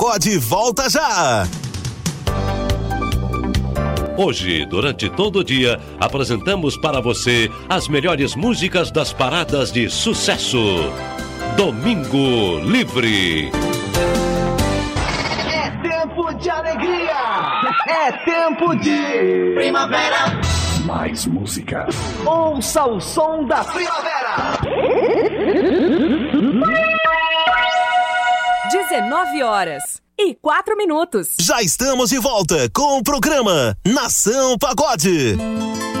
Pagode volta já! Hoje, durante todo o dia, apresentamos para você as melhores músicas das paradas de sucesso. Domingo Livre. É tempo de alegria! É tempo de primavera! Mais música. Ouça o som da primavera! 19h04. Já estamos de volta com o programa Nação Pagode.